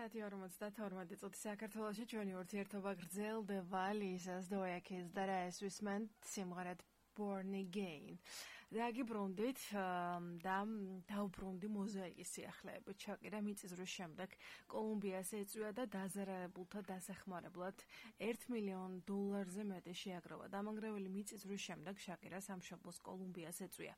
10:52 წუთი საქართველოში ჩვენი ურთიერთობა გრძელდება ლიზას დოიაკის და რაესვის მან სიმღერად Born Again. Დაგიბრუნდით და დავბრუნდი მოზაიკის სიახლეებით. შაკირა მიწისძვრის შემდეგ კოლუმბიას ეწვია და დაზარალებულთა დასახმარებლად $1 მილიონ მეტი შეაგროვა. დამანგრეველი მიწისძვრის შემდეგ შაკირა სამშობლოს კოლუმბიას ეწვია.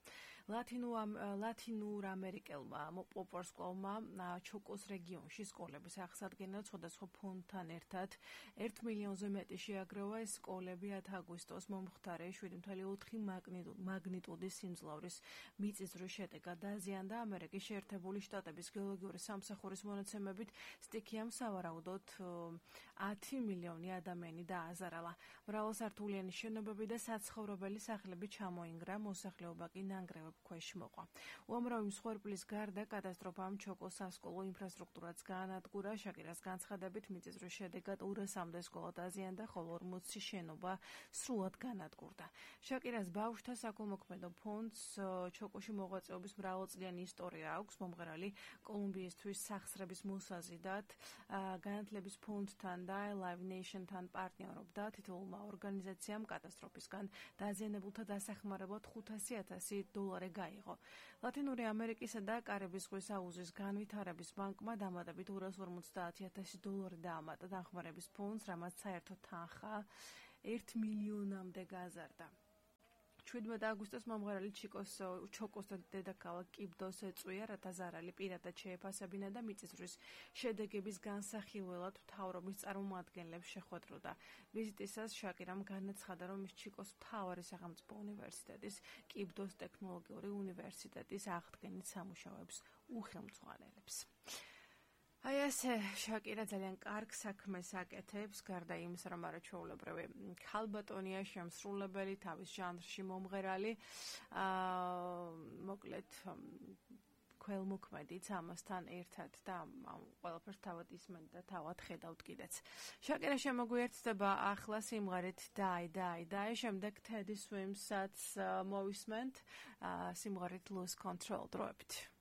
ლათინურ ამერიკელმა პოპორსკლავმა ჩოკოს რეგიონში სკოლების აღსადგენად სხვადასხვა ფონდთან ერთად $1 მილიონზე მეტი შეაგროვა. ეს სკოლები 10 აგვისტოს მომხდარე 7.4 მაგნიტუდის სიმძლავრის მიწისძვრის შედეგად დაზიანდა. ამერიკის შეერთებული შტატების გეოლოგიური სამსახურის მონაცემებით სტიქიამ სავარაუდოდ 10 მილიონი ადამიანი დააზარალა. მრავალსართულიანი შენობები და საცხოვრებელი სახლები ჩამოინგრა, მოსახლეობა კი ნანგრევებ ქვეშ მოყვა. უამრავი მსხვერპლის გარდა კატასტროფამ ჩოკოს სასკოლო ინფრასტრუქტურაც გაანადგურა. შაკირას განცხადებით მიწისძვრის შედეგად 200-მდე სკოლა დაზიანდა, ხოლო 40 შენობა სრულად განადგურდა. შაკირას ბავშვთა საქველმოქმედო ფონდს ჩოკოში მოღვაწეობის მრავალწლიანი ისტორია აქვს. მომღერალი კოლუმბიისთვის სახსრების მოსაზიდად განათლების ფონდთან და Live Nation-თან პარტნიორობდა. თითოეულმა ორგანიზაციამ კატასტროფისგან დაზიანებულთა დასახმარებლად $500,000 გაიღო. ლათინური ამერიკისა და კარიბის ზღვის აუზის განვითარების ბანკმა დამატებით $250,000 დაამატა დახმარების ფონდს, რამაც საერთო თანხა $1 მილიონამდე გაზარდა. 17 აგვისტოს მომღერალი ჩოკოს დედაქალაქ კიბდოს ეწვია, რათა ზარალი პირადად შეეფასებინა და მიწისძვრის შედეგების განსახილველად მთავრობის წარმომადგენლებს შეხვედროდა. ვიზიტისას შაკირამ განაცხადა, რომ ის ჩიკოს მთავარი სახელმწიფო უნივერსიტეტის კიბდოს ტექნოლოგიური უნივერსიტეტის აღდგენით სამუშაოებს უხელმძღვანელებს. აი ასე შაკირა ძალიან კარგ საქმეს აკეთებს, გარდა იმისა, რომ არა ჩვეულებრივი ქალბატონია, შემსრულებელი, თავის ჟანრში მომღერალი, მოკლედ ქველმოქმედიც ამასთან ერთად და ყველაფერს თავად ისმენთ და თავად ხედავთ კიდეც. შაკირა შემოგვიერთდება ახლა სიმღერით Die, შემდეგ Teddy Swims-საც მოვისმენთ სიმღერით Lose Control დროებით.